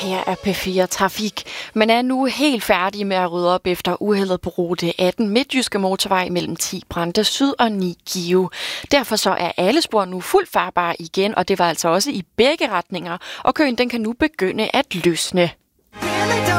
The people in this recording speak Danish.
her er P4 Trafik. Man er nu helt færdig med at rydde op efter uheldet på rute 18 Midtjyske Motorvej mellem 10 Brande Syd og 9 Give. Derfor så er alle spor nu fuldt farbare igen, og det var altså også i begge retninger, og køen den kan nu begynde at løsne.